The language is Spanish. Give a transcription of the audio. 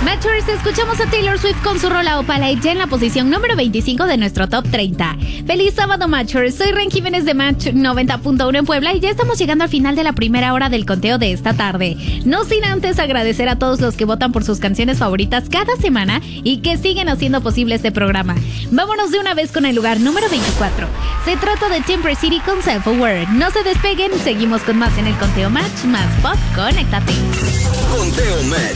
Matchers, escuchamos a Taylor Swift con su rola Opala y ya en la posición número 25 de nuestro Top 30. Feliz sábado, Matchers. Soy Ren Jiménez de Match 90.1 en Puebla y ya estamos llegando al final de la primera hora del conteo de esta tarde. No sin antes agradecer a todos los que votan por sus canciones favoritas cada semana y que siguen haciendo posible este programa. Vámonos de una vez con el lugar número 24. Se trata de Temper City con Self-Aware. No se despeguen, seguimos con más en el conteo Match, más pop, conéctate. Conteo Match.